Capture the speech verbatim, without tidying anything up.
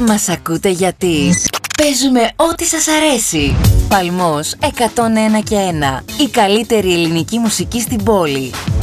Μας ακούτε γιατί παίζουμε ό,τι σας αρέσει. Παλμός εκατόν ένα και ένα. Η καλύτερη ελληνική μουσική στην πόλη.